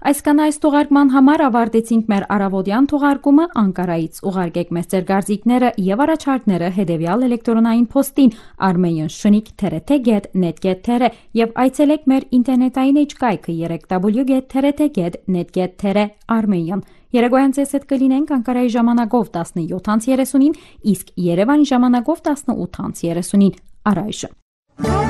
Այս կանայց թողարկման համար ավարտեցինք մեր առավոտյան թողարկումը Անկարայից ուղարկեք մեզ ձեր կարծիքները եւ առաջարկները հետեւյալ էլեկտրոնային փոստին armenian@trt.net.r եւ այցելեք մեր ինտերնետային էջկայքը www.trt.net.armenian Երեկոյան ձեզ հետ կլինենք Անկարայի ժամանակով 17:30-ին, իսկ Երևանի ժամանակով 18:30-ին առայժմ